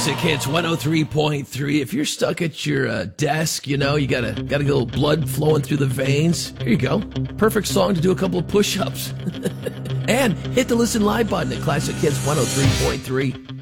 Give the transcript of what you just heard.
Classic Hits 103.3. If you're stuck at your desk, you know, you gotta get a little blood flowing through the veins. Here you go. Perfect song to do a couple of push-ups. And hit the listen live button at Classic Hits 103.3.